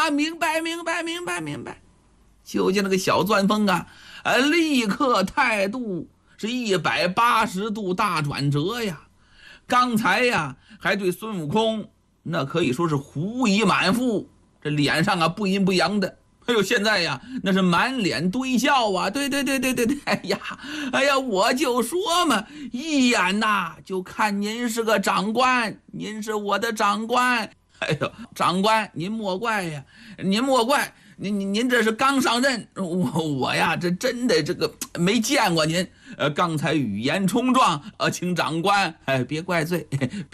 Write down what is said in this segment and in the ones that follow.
啊，明白。就见那个小钻风啊，立刻态度是180度大转折呀。刚才呀还对孙悟空那可以说是狐疑满腹，这脸上啊不阴不阳的。现在呀那是满脸堆笑啊。对，哎呀，我就说嘛，一眼呐就看您是个长官，您是我的长官。长官您莫怪呀，您这是刚上任，我呀这真的这个没见过您，刚才语言冲撞，请长官别怪罪，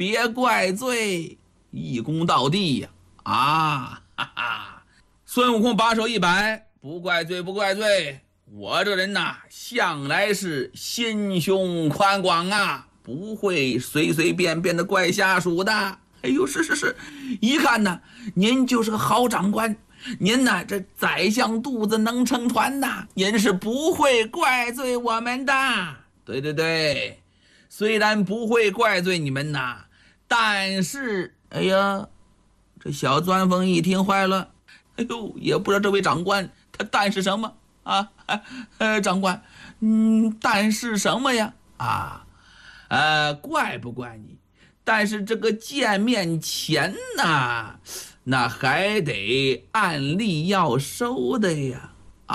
一躬到地呀。哈哈，孙悟空把手一摆，不怪罪，我这人呐向来是心胸宽广啊，不会随随便便的怪下属的。是，一看呢您就是个好长官，您呢这宰相肚子能撑船呐，您是不会怪罪我们的。对，虽然不会怪罪你们呐，但是这小钻风一听坏了，也不知道这位长官他但是什么啊？长官，但是什么呀？怪不怪你？但是这个见面钱呐，那还得按例要收的呀。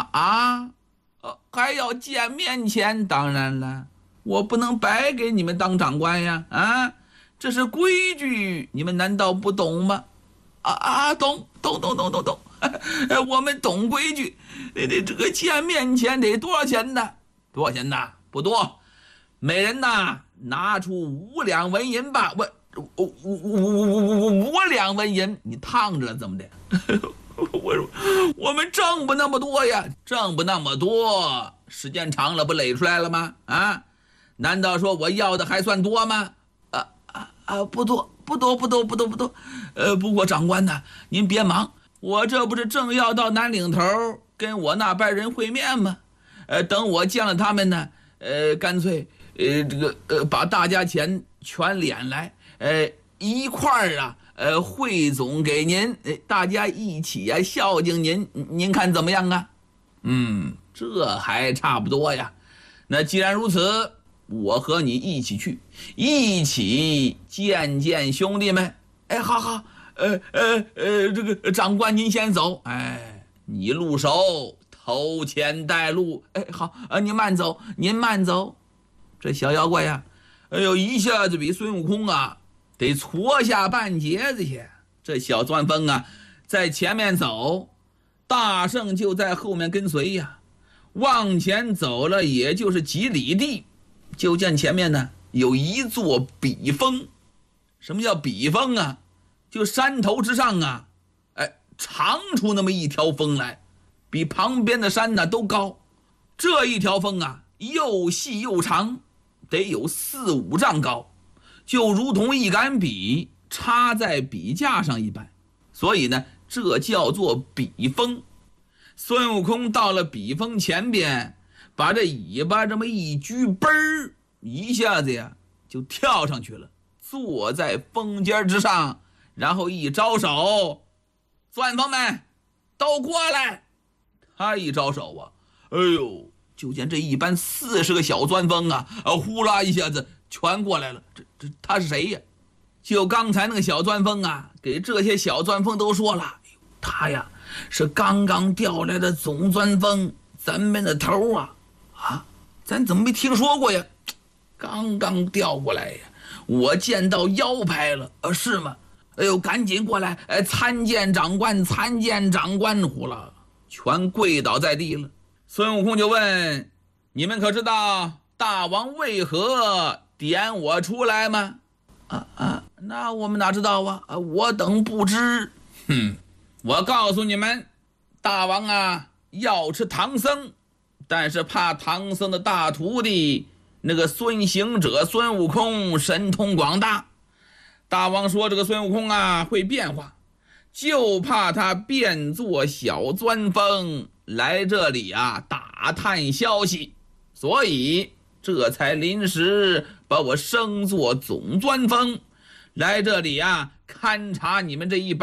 还要见面钱？当然了，我不能白给你们当长官呀。这是规矩，你们难道不懂吗？懂，我们懂规矩。这个见面钱得多少钱呢？不多，每人呐拿出5两文银吧。5两文银，你烫着了怎么的？我们挣不那么多呀，时间长了不垒出来了吗？难道说我要的还算多吗？不多。不过长官呐，您别忙，我这不是正要到南岭头跟我那边人会面吗？等我见了他们呢，干脆把大家钱全敛来，一块儿汇总给您，大家一起孝敬您，您看怎么样啊？这还差不多呀。那既然如此，我和你一起去，一起见兄弟们。好，这个长官您先走，你路手，头前带路。好，您慢走。这小妖怪呀，一下子比孙悟空得搓下半截子去。这小钻风在前面走，大圣就在后面跟随呀。往前走了也就是几里地，就见前面呢有一座笔峰。什么叫笔峰啊？就山头之上长出那么一条峰来，比旁边的山都高。这一条峰又细又长，得有4、5丈高，就如同一杆笔插在笔架上一般，所以呢这叫做笔峰。孙悟空到了笔峰前边，把这尾巴这么一举，嘣儿一下子就跳上去了，坐在峰尖之上，然后一招手，钻风们都过来。他一招手就见这一班40个小钻风呼啦一下子全过来了。这他是谁呀？就刚才那个小钻风给这些小钻风都说了，他呀是刚刚调来的总钻风，咱们的头咱怎么没听说过呀？刚刚调过来呀，我见到腰牌了。是吗？赶紧过来，参见长官，呼啦全跪倒在地了。孙悟空就问，你们可知道大王为何点我出来吗？那我们哪知道我等不知。我告诉你们，大王要吃唐僧，但是怕唐僧的大徒弟那个孙行者孙悟空神通广大，大王说这个孙悟空会变化，就怕他变作小钻风来这里打探消息，所以这才临时把我升作总钻风，来这里勘察你们这一班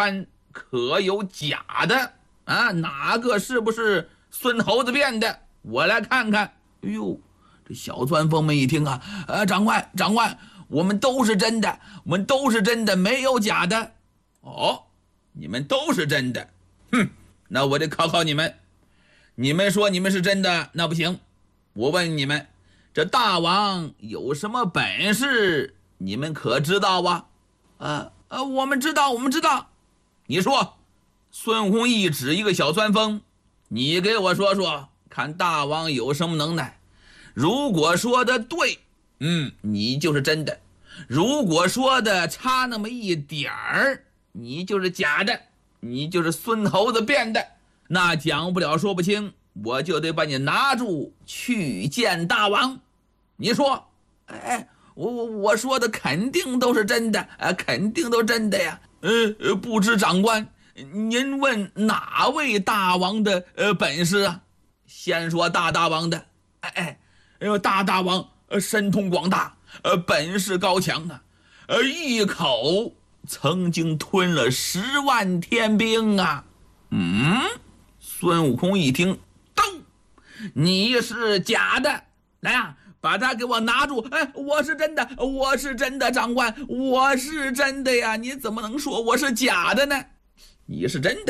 可有假的啊？哪个是不是孙猴子变的？我来看看。哎呦，这小钻风们一听啊，长官，我们都是真的，没有假的。哦，你们都是真的，哼，那我得考考你们。你们说你们是真的，那不行。我问你们，这大王有什么本事？你们可知道啊？我们知道。你说。孙悟空一指一个小钻风，你给我说说，看大王有什么能耐。如果说的对，你就是真的；如果说的差那么一点儿，你就是假的，你就是孙猴子变的。那讲不了说不清，我就得把你拿住去见大王。你说，我说的肯定都是真的，肯定都真的呀。不知长官，您问哪位大王的本事啊？先说大王的。大王神通广大，本事高强啊，一口曾经吞了10万天兵啊。孙悟空一听，咚，你是假的，来啊，把他给我拿住！我是真的，长官，我是真的呀！你怎么能说我是假的呢？你是真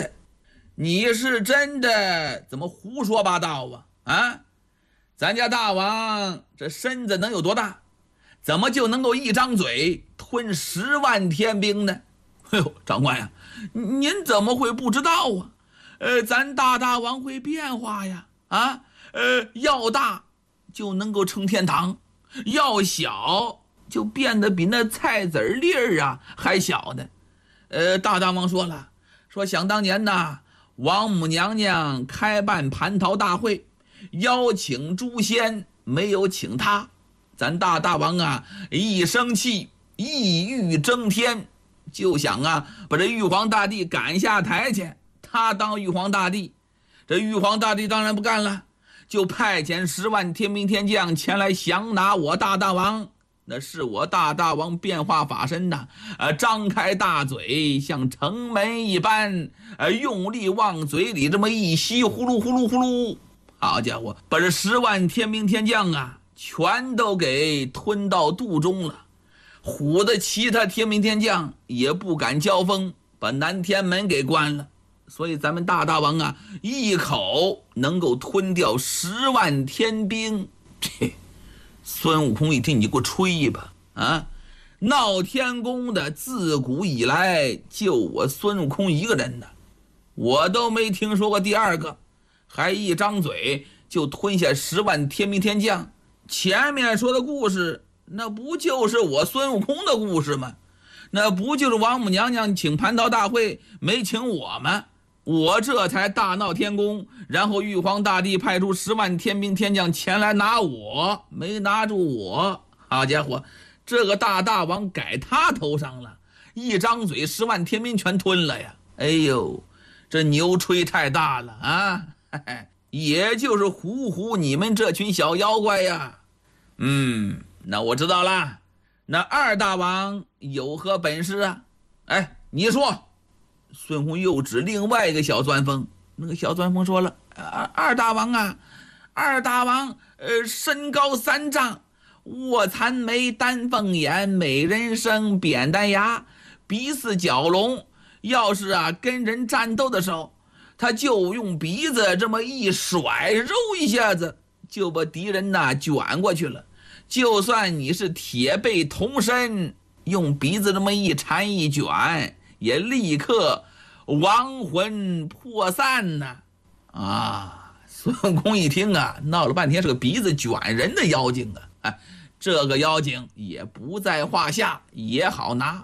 的，怎么胡说八道啊？咱家大王这身子能有多大？怎么就能够一张嘴吞10万天兵呢？哎呦，长官呀，您怎么会不知道啊？咱大王会变化呀！要大就能够称天堂，要小就变得比那菜籽粒儿还小呢。大王说了，说想当年呐，王母娘娘开办蟠桃大会，邀请诸仙，没有请他。咱大王一生气，意欲争天，就想把这玉皇大帝赶下台去，他当玉皇大帝。这玉皇大帝当然不干了，就派遣10万天兵天将前来降拿我大王。那是我大王变化法身张开大嘴像城门一般，用力往嘴里这么一吸，呼噜呼噜呼噜，好家伙，把这10万天兵天将全都给吞到肚中了。唬得其他天兵天将也不敢交锋，把南天门给关了。所以咱们大王一口能够吞掉10万天兵。孙悟空一听，你给我吹吧！闹天宫的自古以来就我孙悟空一个人呢，我都没听说过第二个，还一张嘴就吞下10万天兵天将。前面说的故事，那不就是我孙悟空的故事吗？那不就是王母娘娘请蟠桃大会没请我吗？我这才大闹天宫，然后玉皇大帝派出10万天兵天将前来拿我，没拿住我。好家伙，这个大王改他头上了，一张嘴10万天兵全吞了呀！哎呦，这牛吹太大了也就是唬你们这群小妖怪呀。那我知道了，那二大王有何本事啊？你说。孙悟空又指另外一个小钻风，那个小钻风说了，二大王身高3丈，卧蚕眉，丹凤眼，美人生，扁担牙，鼻似蛟龙。要是跟人战斗的时候，他就用鼻子这么一甩，揉一下子就把敌人卷过去了。就算你是铁背铜身，用鼻子这么一缠一卷，也立刻亡魂魄散呢！孙悟空一听闹了半天是个鼻子卷人的妖精这个妖精也不在话下，也好拿。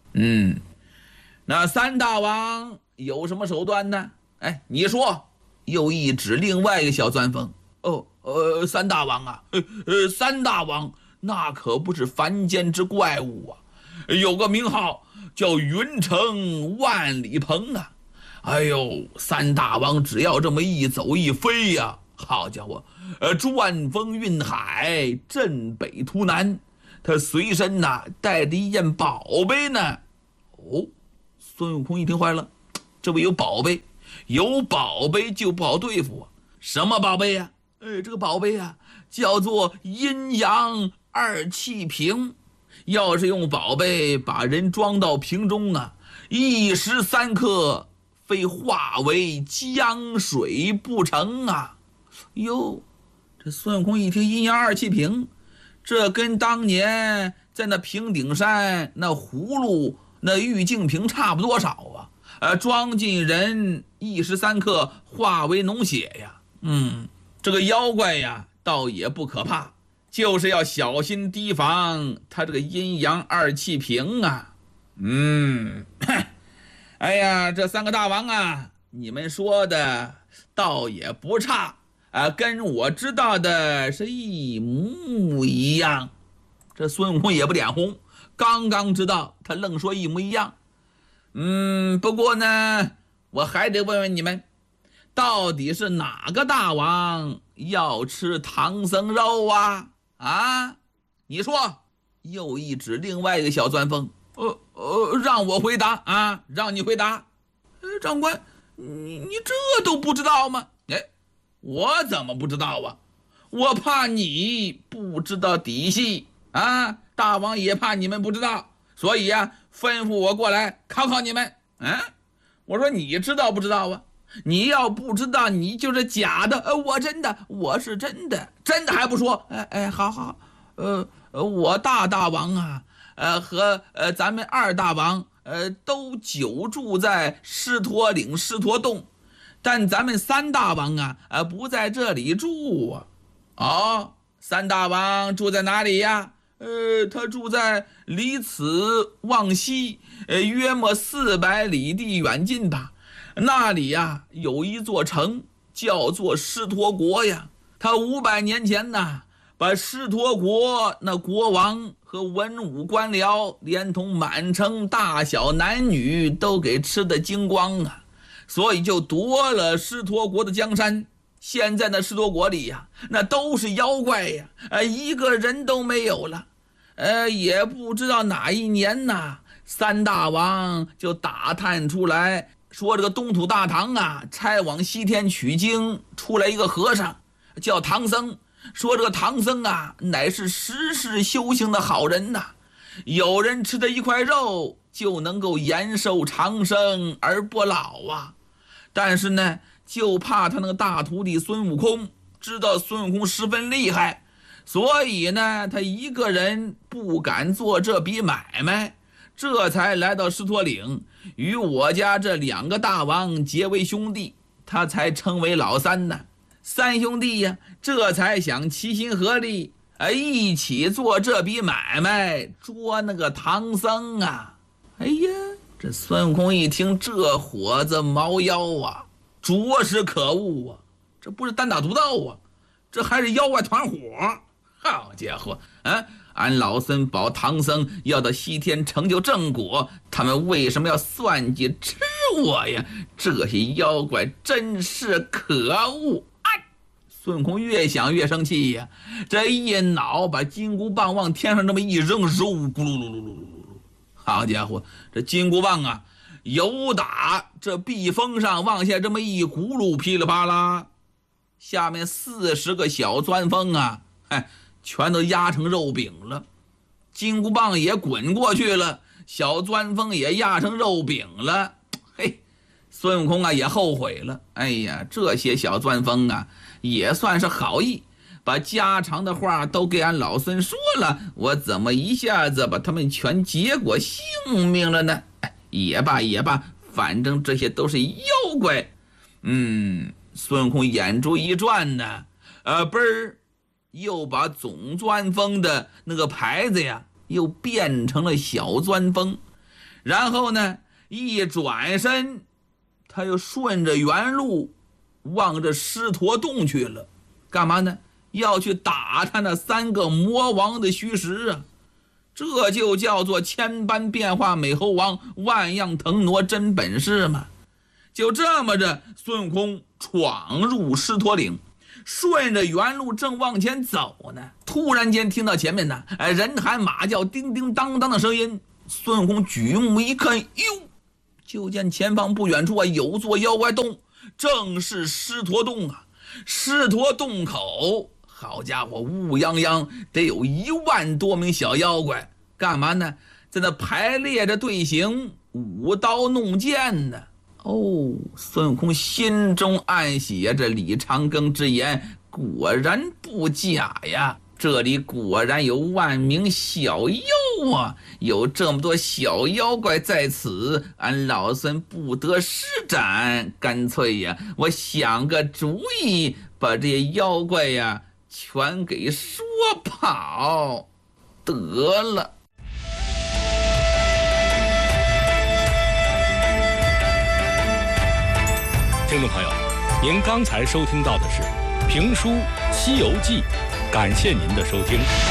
那三大王有什么手段呢？你说。又一指另外一个小钻风，三大王三大王那可不是凡间之怪物有个名号叫云城万里鹏三大王只要这么一走一飞好家伙，转风运海，镇北图南。他随身带着一件宝贝呢。孙悟空一听坏了， 这不有宝贝，有宝贝就不好对付啊。什么宝贝呀？这个宝贝啊，叫做阴阳二气瓶。要是用宝贝把人装到瓶中啊，一时三刻非化为江水不成啊！哟，这孙悟空一听阴阳二气瓶，这跟当年在那平顶山那葫芦那玉净瓶差不多少啊！装进人一时三刻化为脓血呀。这个妖怪呀，倒也不可怕，就是要小心提防他这个阴阳二气瓶啊。哎呀，这三个大王啊，你们说的倒也不差啊，跟我知道的是一模一样。这孙悟空也不脸红，刚刚知道他愣说一模一样。不过呢，我还得问问你们，到底是哪个大王要吃唐僧肉啊？你说。又一指另外一个小钻风，让我回答啊，让你回答。长官，你这都不知道吗？我怎么不知道啊？我怕你不知道底细啊，大王也怕你们不知道，所以啊，吩咐我过来考考你们。我说你知道不知道啊？你要不知道，你就是假的。我是真的，真的还不说？好，我大王啊，和咱们二大王都久住在狮驼岭狮驼洞，但咱们三大王啊不在这里住啊。三大王住在哪里呀？他住在离此望西约莫400里地远近吧。那里呀有一座城叫做狮驼国呀。他500年前呢，把狮驼国那国王和文武官僚连同满城大小男女都给吃得精光啊，所以就夺了狮驼国的江山。现在那狮驼国里呀，那都是妖怪呀，一个人都没有了。也不知道哪一年呐，三大王就打探出来，说这个东土大唐啊，差往西天取经出来一个和尚，叫唐僧。说这个唐僧啊，乃是实世修行的好人呐，有人吃的一块肉就能够延寿长生而不老啊。但是呢，就怕他那个大徒弟孙悟空知道孙悟空十分厉害，所以呢，他一个人不敢做这笔买卖，这才来到狮驼岭，与我家这2个大王结为兄弟，他才称为老三呢。三兄弟呀，这才想齐心合力，一起做这笔买卖，捉那个唐僧啊。哎呀，这孙悟空一听，这伙子毛妖啊，着实可恶啊！这不是单打独斗啊，这还是妖怪团伙。好家伙，俺老孙保唐僧要到西天成就正果，他们为什么要算计吃我呀？这些妖怪真是可恶！孙悟空越想越生气呀，这一脑把金箍棒往天上这么一扔，咕噜噜噜噜噜噜。好家伙，这金箍棒啊，由打这壁峰上往下这么一轱辘，噼里啪啦，下面40个小钻风啊，全都压成肉饼了。金箍棒也滚过去了，小钻风也压成肉饼了。孙悟空啊也后悔了。哎呀，这些小钻风啊，也算是好意，把家常的话都给俺老孙说了，我怎么一下子把他们全结果性命了呢？也罢，反正这些都是妖怪。孙悟空眼珠一转呢，又把总钻风的那个牌子呀，又变成了小钻风。然后呢，一转身，他又顺着原路往着狮驼洞去了。干嘛呢？要去打探那3个魔王的虚实啊！这就叫做千般变化美猴王，万样腾挪真本事嘛。就这么着，孙悟空闯入狮驼岭，顺着原路正往前走呢，突然间听到前面呢，人喊马叫，叮叮当当的声音。孙悟空举目一看，哟， 就见前方不远处啊，有座妖怪洞，正是狮驼洞啊。狮驼洞口，好家伙，乌泱泱得有1万多名小妖怪，干嘛呢？在那排列着队形，舞刀弄剑呢。哦，孙悟空心中暗喜，这李长庚之言果然不假呀。这里果然有万名小妖啊，有这么多小妖怪在此，俺老孙不得施展，干脆呀，我想个主意，把这些妖怪呀全给说跑得了。 听众朋友，您刚才收听到的是评书《西游记》，感谢您的收听。